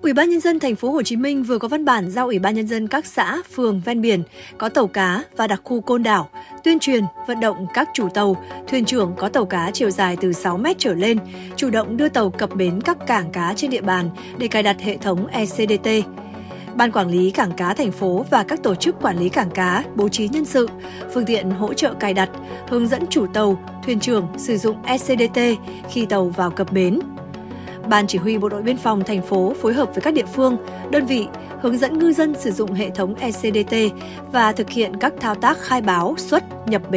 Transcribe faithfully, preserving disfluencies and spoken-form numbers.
Ủy ban nhân dân thành phố Hồ Chí Minh vừa có văn bản giao Ủy ban nhân dân các xã, phường ven biển có tàu cá và đặc khu Côn Đảo tuyên truyền, vận động các chủ tàu, thuyền trưởng có tàu cá chiều dài từ sáu mét trở lên chủ động đưa tàu cập bến các cảng cá trên địa bàn để cài đặt hệ thống e xê đê tê. Ban quản lý cảng cá thành phố và các tổ chức quản lý cảng cá bố trí nhân sự, phương tiện hỗ trợ cài đặt, hướng dẫn chủ tàu, thuyền trưởng sử dụng e xê đê tê khi tàu vào cập bến. Ban Chỉ huy Bộ đội Biên phòng thành phố phối hợp với các địa phương, đơn vị hướng dẫn ngư dân sử dụng hệ thống e xê đê tê và thực hiện các thao tác khai báo, xuất, nhập bến.